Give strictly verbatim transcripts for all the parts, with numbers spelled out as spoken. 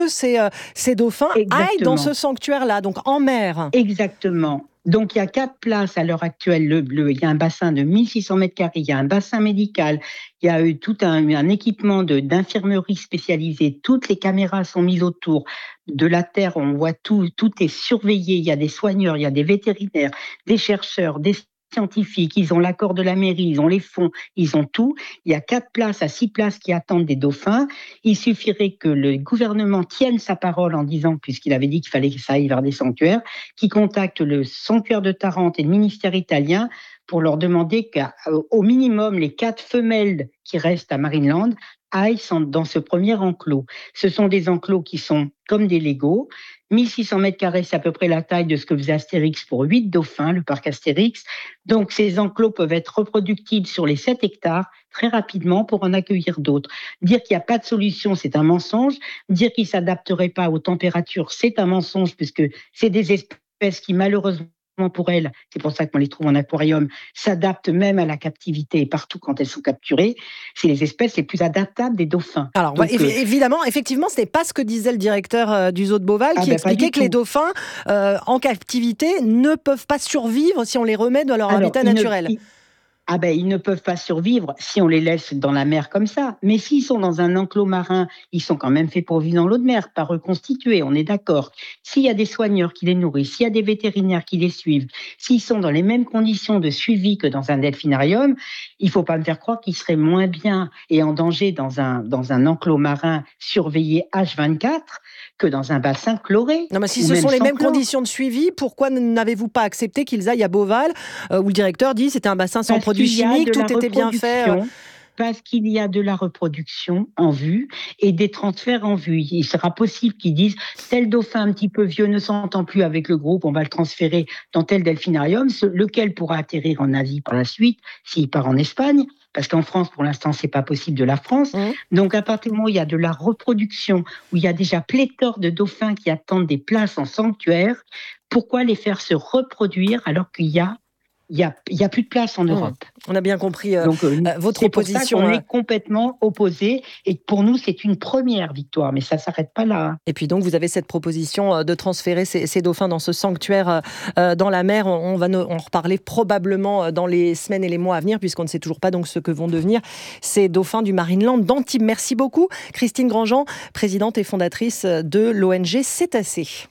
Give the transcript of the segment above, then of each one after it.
ces, euh, ces dauphins Exactement. aillent dans ce sanctuaire-là, donc en mer. Exactement. Donc, il y a quatre places à l'heure actuelle. Le, le, il y a un bassin de mille six cents mètres carrés, il y a un bassin médical, il y a eu tout un, un équipement de, d'infirmerie spécialisée. Toutes les caméras sont mises autour. De la terre, on voit tout, tout est surveillé. Il y a des soigneurs, il y a des vétérinaires, des chercheurs, des scientifiques, ils ont l'accord de la mairie, ils ont les fonds, ils ont tout. Il y a quatre places à six places qui attendent des dauphins. Il suffirait que le gouvernement tienne sa parole en disant, puisqu'il avait dit qu'il fallait que ça aille vers des sanctuaires, qu'il contacte le sanctuaire de Tarente et le ministère italien pour leur demander qu'au minimum, les quatre femelles qui restent à Marineland aillent dans ce premier enclos. Ce sont des enclos qui sont comme des Legos. mille six cents mètres carrés, c'est à peu près la taille de ce que faisait Astérix pour huit dauphins, le parc Astérix. Donc, ces enclos peuvent être reproductibles sur les sept hectares très rapidement pour en accueillir d'autres. Dire qu'il n'y a pas de solution, c'est un mensonge. Dire qu'ils ne s'adapteraient pas aux températures, c'est un mensonge, puisque c'est des espèces qui, malheureusement, pour elles, c'est pour ça qu'on les trouve en aquarium, s'adaptent même à la captivité et partout quand elles sont capturées. C'est les espèces les plus adaptables des dauphins. Alors, Donc, évi- euh... évidemment, effectivement, ce n'est pas ce que disait le directeur euh, du zoo de Beauval, ah qui ben expliquait que tout. les dauphins euh, en captivité ne peuvent pas survivre si on les remet dans leur Alors, habitat naturel. Ne, ils... Ah ben, ils ne peuvent pas survivre si on les laisse dans la mer comme ça. Mais s'ils sont dans un enclos marin, ils sont quand même faits pour vivre dans l'eau de mer, pas reconstitués, on est d'accord. S'il y a des soigneurs qui les nourrissent, s'il y a des vétérinaires qui les suivent, s'ils sont dans les mêmes conditions de suivi que dans un delphinarium, il ne faut pas me faire croire qu'ils seraient moins bien et en danger dans un, dans un enclos marin surveillé H vingt-quatre que dans un bassin chloré. Non, mais si ce sont les mêmes chlore. conditions de suivi, pourquoi n'avez-vous pas accepté qu'ils aillent à Beauval, euh, où le directeur dit que c'était un bassin sans produits chimiques, tout était bien fait euh... Parce qu'il y a de la reproduction en vue et des transferts en vue. Il sera possible qu'ils disent tel dauphin un petit peu vieux ne s'entend plus avec le groupe, on va le transférer dans tel delphinarium, lequel pourra atterrir en Asie par la suite s'il part en Espagne. Parce qu'en France, pour l'instant, c'est pas possible de la France. Mmh. Donc, à partir du moment où il y a de la reproduction, où il y a déjà pléthore de dauphins qui attendent des places en sanctuaire, pourquoi les faire se reproduire alors qu'il y a Il n'y a, y a plus de place en Europe. Mmh. On a bien compris euh, Donc, euh, votre c'est opposition. C'est pour ça qu'on euh... est complètement opposés. Et pour nous, c'est une première victoire. Mais ça ne s'arrête pas là. Et puis donc, vous avez cette proposition de transférer ces, ces dauphins dans ce sanctuaire euh, dans la mer. On, on va en reparler probablement dans les semaines et les mois à venir, puisqu'on ne sait toujours pas donc ce que vont devenir ces dauphins du Marineland d'Antibes. Merci beaucoup, Christine Grandjean, présidente et fondatrice de l'O N G Cétacés.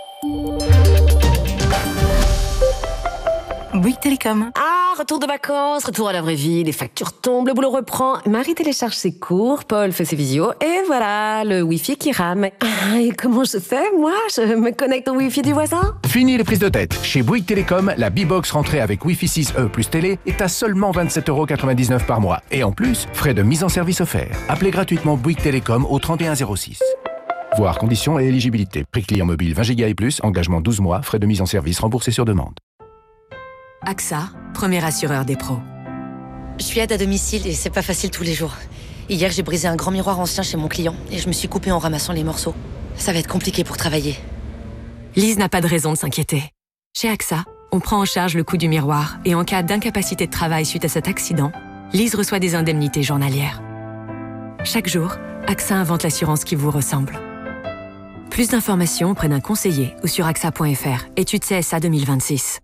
Bouygues Télécom. Ah, retour de vacances, retour à la vraie vie, les factures tombent, le boulot reprend. Marie télécharge ses cours, Paul fait ses visios, et voilà, le Wi-Fi qui rame. Ah, et comment je fais, moi? Je me connecte au Wi-Fi du voisin? Fini les prises de tête. Chez Bouygues Télécom, la B-Box rentrée avec Wi-Fi six E plus télé est à seulement vingt-sept euros quatre-vingt-dix-neuf par mois. Et en plus, frais de mise en service offerts. Appelez gratuitement Bouygues Télécom au trente et un zéro six. Voir conditions et éligibilité. Prix client mobile vingt gigas et plus, engagement douze mois, frais de mise en service remboursés sur demande. A X A, premier assureur des pros. Je suis aide à domicile et c'est pas facile tous les jours. Hier, j'ai brisé un grand miroir ancien chez mon client et je me suis coupée en ramassant les morceaux. Ça va être compliqué pour travailler. Lise n'a pas de raison de s'inquiéter. Chez A X A, on prend en charge le coût du miroir et en cas d'incapacité de travail suite à cet accident, Lise reçoit des indemnités journalières. Chaque jour, A X A invente l'assurance qui vous ressemble. Plus d'informations auprès d'un conseiller ou sur A X A point F R. Étude C S A deux mille vingt-six.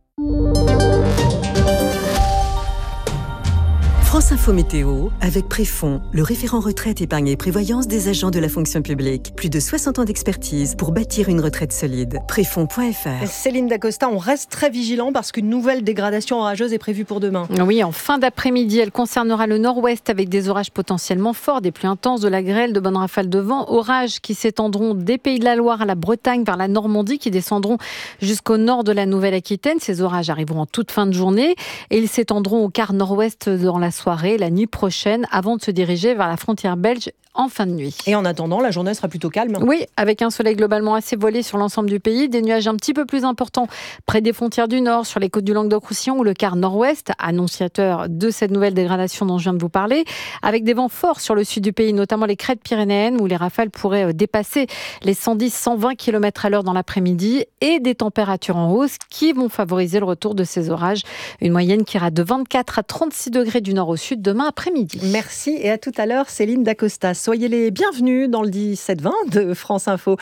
France Info Météo, avec Préfond, le référent retraite, épargne et prévoyance des agents de la fonction publique. Plus de soixante ans d'expertise pour bâtir une retraite solide. Préfond point F R. Céline Dacosta, on reste très vigilant parce qu'une nouvelle dégradation orageuse est prévue pour demain. Oui, en fin d'après-midi, elle concernera le nord-ouest avec des orages potentiellement forts, des pluies intenses, de la grêle, de bonnes rafales de vent. Orages qui s'étendront des Pays de la Loire à la Bretagne vers la Normandie, qui descendront jusqu'au nord de la Nouvelle-Aquitaine. Ces orages arriveront en toute fin de journée et ils s'étendront au quart nord-ouest dans la soirée, la nuit prochaine, avant de se diriger vers la frontière belge en fin de nuit. Et en attendant, la journée sera plutôt calme. Oui, avec un soleil globalement assez voilé sur l'ensemble du pays, des nuages un petit peu plus importants près des frontières du nord, sur les côtes du Languedoc-Roussillon ou le quart nord-ouest, annonciateur de cette nouvelle dégradation dont je viens de vous parler, avec des vents forts sur le sud du pays, notamment les crêtes pyrénéennes où les rafales pourraient dépasser les cent dix à cent vingt kilomètres à l'heure dans l'après-midi et des températures en hausse qui vont favoriser le retour de ces orages. Une moyenne qui ira de vingt-quatre à trente-six degrés du nord au sud demain après-midi. Merci et à tout à l'heure, Céline Dacosta. Soyez les bienvenus dans le dix-sept vingt de France Info.